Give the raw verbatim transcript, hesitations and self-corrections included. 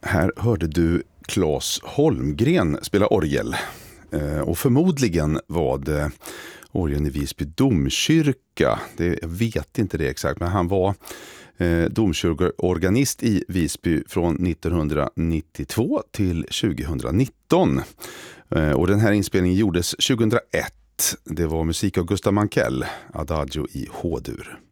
Här hörde du Claes Holmgren spela orgel. Och förmodligen var det orgeln i Visby domkyrka. Det, jag vet inte det exakt, men han var eh, domkyrkoorganist i Visby från nittonhundranittiotvå till tjugonitton. Eh, och den här inspelningen gjordes tjugohundraett. Det var musik av Gustav Mankell, Adagio i H-dur.